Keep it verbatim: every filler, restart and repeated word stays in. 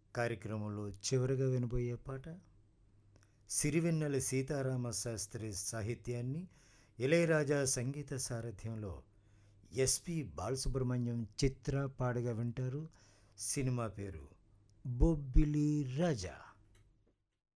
కార్యక్రమంలో చివరగా వినబోయే పాట సిరివెన్నెల సీతారామ శాస్త్రి సాహిత్యాన్ని ఇళయరాజా సంగీత సారథ్యంలో ఎస్పి బాలసుబ్రహ్మణ్యం చిత్ర పాడగా వింటారు. సినిమా పేరు బొబ్బిలి రాజా.